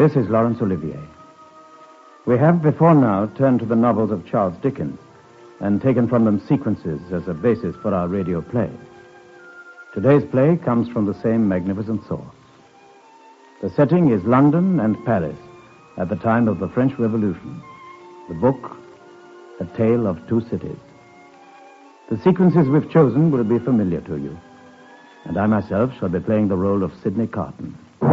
This is Laurence Olivier. We have before now turned to the novels of Charles Dickens and taken from them sequences as a basis for our radio play. Today's play comes from the same magnificent source. The setting is London and Paris at the time of the French Revolution. The book, A Tale of Two Cities. The sequences we've chosen will be familiar to you, and I myself shall be playing the role of Sidney Carton.